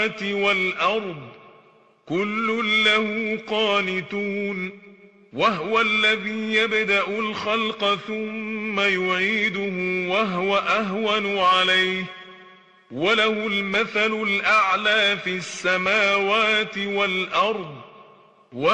والأرض كل له قانتون وهو الذي يبدأ الخلق ثم يعيده وهو أهون عليه وله المثل الأعلى في السماوات والأرض